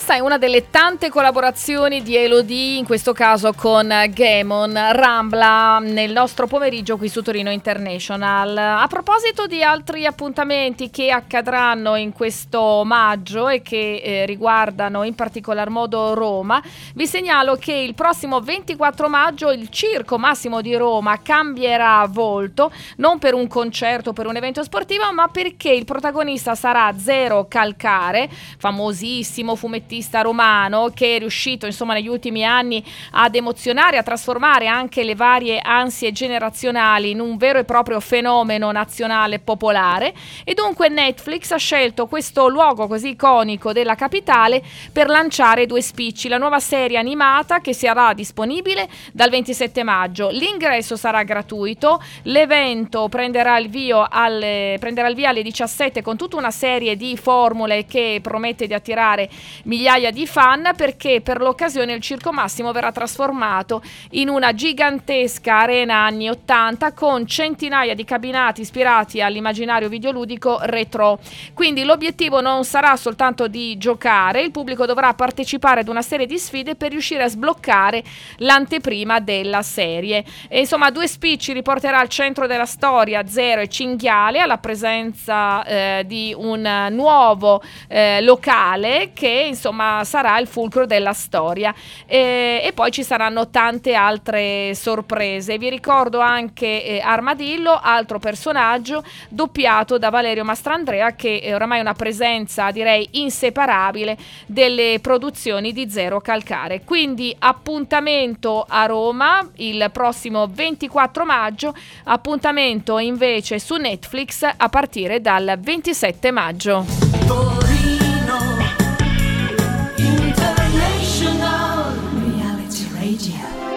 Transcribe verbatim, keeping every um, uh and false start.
Questa è una delle tante collaborazioni di Elodie, in questo caso con Gaemon, Rambla, nel nostro pomeriggio qui su Torino International. A proposito di altri appuntamenti che accadranno in questo maggio e che eh, riguardano in particolar modo Roma, vi segnalo che il prossimo ventiquattro maggio il Circo Massimo di Roma cambierà volto, non per un concerto, per un evento sportivo, ma perché il protagonista sarà Zero Calcare, famosissimo fumettista romano che è riuscito insomma negli ultimi anni ad emozionare, a trasformare anche le varie ansie generazionali in un vero e proprio fenomeno nazionale popolare, e dunque Netflix ha scelto questo luogo così iconico della capitale per lanciare Due Spicci, la nuova serie animata che sarà disponibile dal ventisette maggio. L'ingresso sarà gratuito, l'evento prenderà il via alle, prenderà il via alle diciassette con tutta una serie di formule che promette di attirare migliaia di fan, perché per l'occasione il Circo Massimo verrà trasformato in una gigantesca arena anni ottanta con centinaia di cabinati ispirati all'immaginario videoludico retro. Quindi l'obiettivo non sarà soltanto di giocare, il pubblico dovrà partecipare ad una serie di sfide per riuscire a sbloccare l'anteprima della serie. E insomma, Due Spicci riporterà al centro della storia Zero e Cinghiale, alla presenza eh, di un nuovo eh, locale che insomma sarà il fulcro della storia, e, e poi ci saranno tante altre sorprese. Vi ricordo anche eh, Armadillo, altro personaggio doppiato da Valerio Mastrandrea, che è oramai una presenza direi inseparabile delle produzioni di Zero Calcare. Quindi appuntamento a Roma il prossimo ventiquattro maggio, appuntamento invece su Netflix a partire dal ventisette maggio. International Reality Radio.